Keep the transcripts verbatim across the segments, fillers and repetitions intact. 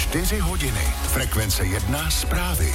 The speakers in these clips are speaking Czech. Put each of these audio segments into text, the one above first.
Čtyři hodiny. Frekvence jedna zprávy.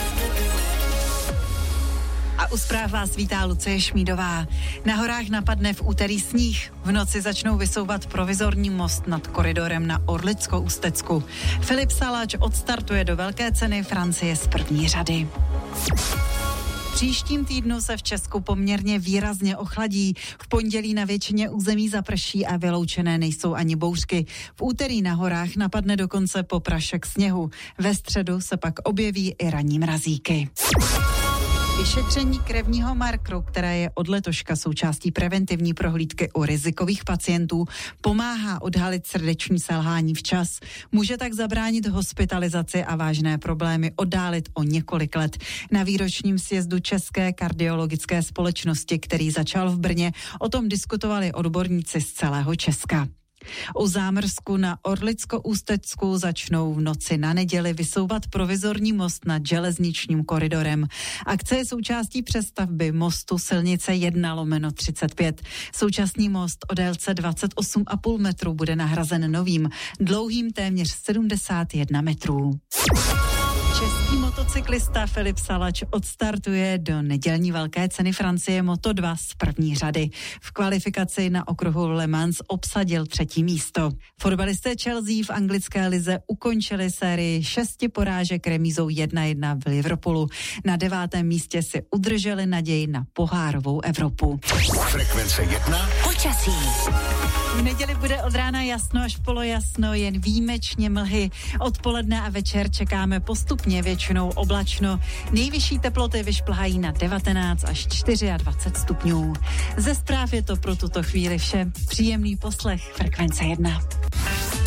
A u zpráv vás vítá Lucie Šmídová. Na horách napadne v úterý sníh. V noci začnou vysouvat provizorní most nad koridorem na Orlicko-Ústecku. Filip Salač odstartuje do velké ceny Francie z první řady. V příštím týdnu se v Česku poměrně výrazně ochladí. V pondělí na většině území zaprší a vyloučené nejsou ani bouřky. V úterý na horách napadne dokonce poprašek sněhu. Ve středu se pak objeví i ranní mrazíky. Vyšetření krevního markru, které je od letoška součástí preventivní prohlídky u rizikových pacientů, pomáhá odhalit srdeční selhání včas. Může tak zabránit hospitalizaci a vážné problémy oddálit o několik let. Na výročním sjezdu České kardiologické společnosti, který začal v Brně, o tom diskutovali odborníci z celého Česka. U zámrsku na Orlicko-Ústecku začnou v noci na neděli vysouvat provizorní most nad železničním koridorem. Akce je součástí přestavby mostu silnice jedna lomeno třicet pět. Současný most o délce dvacet osm a půl metru bude nahrazen novým, dlouhým téměř sedmdesát jedna metrů. Český motocyklista Filip Salač odstartuje do nedělní velké ceny Francie Moto dva z první řady. V kvalifikaci na okruhu Le Mans obsadil třetí místo. Fotbalisté Chelsea v anglické lize ukončili sérii šesti porážek remízou jedna jedna v Liverpoolu. Na devátém místě si udrželi naději na pohárovou Evropu. Frekvence jedna. Počasí. V neděli bude od rána jasno až polojasno, jen výjimečně mlhy. Odpoledne a večer čekáme postupně většinou oblačno. Nejvyšší teploty vyšplhají na devatenáct až dvacet čtyři stupňů. Ze zpráv je to pro tuto chvíli vše. Příjemný poslech Frekvence jedna.